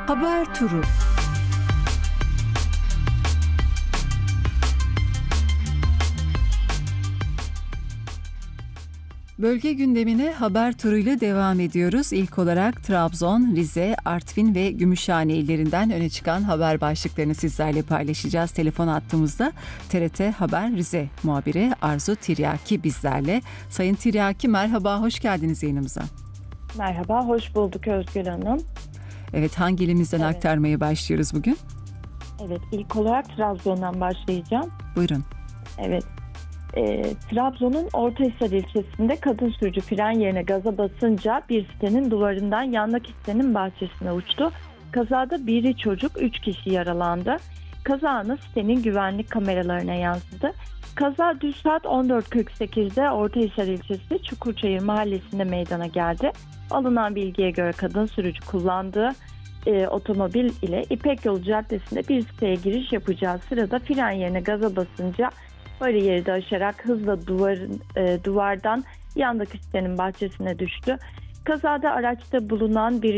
Haber turu. Bölge gündemine haber turuyla devam ediyoruz. İlk olarak Trabzon, Rize, Artvin ve Gümüşhane illerinden öne çıkan haber başlıklarını sizlerle paylaşacağız. Telefon attığımızda TRT Haber Rize muhabiri Arzu Tiryaki bizlerle. Sayın Tiryaki merhaba, hoş geldiniz yayınımıza. Merhaba, hoş bulduk Özgül Hanım. Evet, hangi ilimizden aktarmaya başlıyoruz bugün? Evet, ilk olarak Trabzon'dan başlayacağım. Buyurun. Evet, Trabzon'un Ortahisar ilçesinde kadın sürücü fren yerine gaza basınca bir sitenin duvarından yandaki sitenin bahçesine uçtu. Kazada biri çocuk, 3 kişi yaralandı. Kaza anı sitenin güvenlik kameralarına yansıdı. Kaza düz saat 14.48'de Ortahisar ilçesi Çukurçayır mahallesinde meydana geldi. Alınan bilgiye göre kadın sürücü kullandığı otomobil ile İpek Yolu Caddesi'nde bir siteye giriş yapacağı sırada fren yerine gaza basınca bariyeri de aşarak hızla duvardan yandaki sitenin bahçesine düştü. Kazada araçta bulunan bir